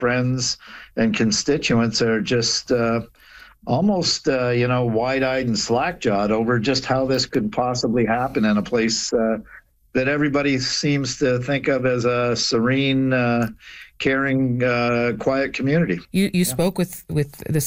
friends and constituents are just almost, wide-eyed and slack-jawed over just how this could possibly happen in a place that everybody seems to think of as a serene, caring, quiet community. You spoke with the